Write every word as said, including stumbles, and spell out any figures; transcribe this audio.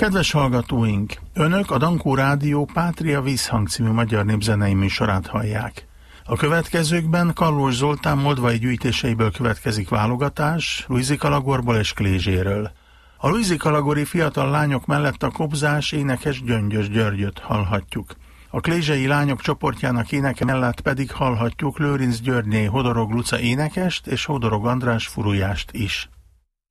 Kedves hallgatóink! Önök a Dankó Rádió Pátria Vízhang című magyar népzenei műsorát hallják. A következőkben Kallós Zoltán moldvai gyűjtéseiből következik válogatás, Luizi Kalagorból és Klézséről. A Luizi Kalagori fiatal lányok mellett a kobzás énekes Gyöngyös Györgyöt hallhatjuk. A klézsei lányok csoportjának éneke mellett pedig hallhatjuk Lőrinc Györgyné Hodorog Luca énekest és Hodorog András furujást is.